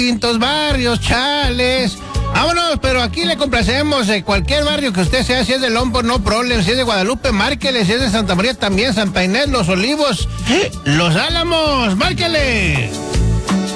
distintos barrios, chales. Vámonos, pero aquí le complacemos. Cualquier barrio que usted sea, si es de Lombo, no problem. Si es de Guadalupe, márquele. Si es de Santa María, también. Santa Inés, Los Olivos, Los Álamos, márquele.